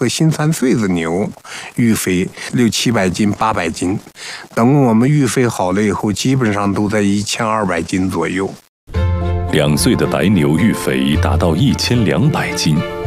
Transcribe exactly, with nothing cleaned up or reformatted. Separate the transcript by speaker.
Speaker 1: 和新三岁的牛，育肥六七百斤、八百斤。等我们育肥好了以后，基本上都在一千二百斤左右。
Speaker 2: 两岁的白牛育肥达到一千两百斤，